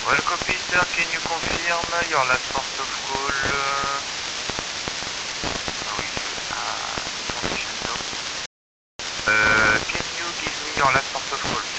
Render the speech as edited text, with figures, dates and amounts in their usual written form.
Well, copy, sir. Can you confirm your last port of call? Confirmation, no. Can you give me your last port of call?